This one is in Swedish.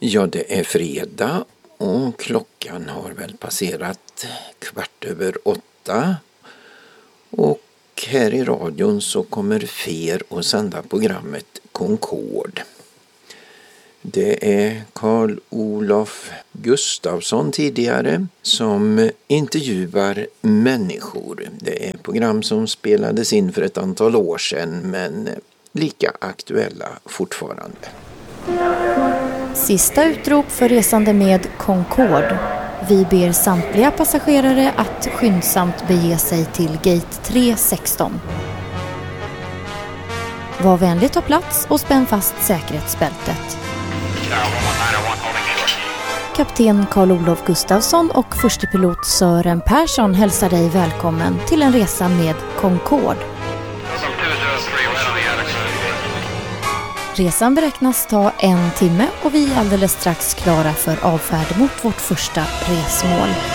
Ja, det är fredag och klockan har väl passerat 7:15. Och här i radion så kommer FER att sända programmet Concord. Det är Carl-Olof Gustafsson tidigare som intervjuar människor. Det är program som spelades in för ett antal år sedan men lika aktuella fortfarande. Sista utrop för resande med Concord. Vi ber samtliga passagerare att skyndsamt bege sig till gate 316. Var vänlig ta plats och spänn fast säkerhetsbältet. Kapten Carl-Olof Gustafsson och förste pilot Sören Persson hälsar dig välkommen till en resa med Concord. Resan beräknas ta 1 timme och vi är alldeles strax klara för avfärd mot vårt första resmål.